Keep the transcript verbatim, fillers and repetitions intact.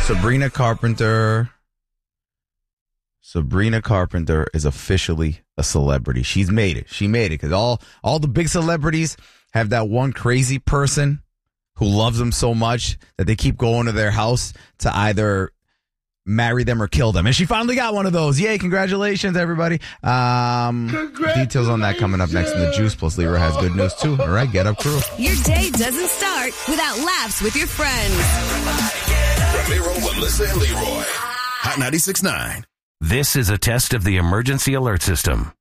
Sabrina Carpenter. Sabrina Carpenter is officially a celebrity. She's made it. She made it because all, all the big celebrities have that one crazy person who loves them so much that they keep going to their house to either marry them or kill them. And she finally got one of those. Yay, congratulations, everybody. Um, congratulations. Details on that coming up next in the Juice. Plus, Leroy has good news, too. All right, get up, crew. Your day doesn't start without laughs with your friends. Ramiro, Melissa, and Leroy. Hot ninety-six point nine. This is a test of the emergency alert system.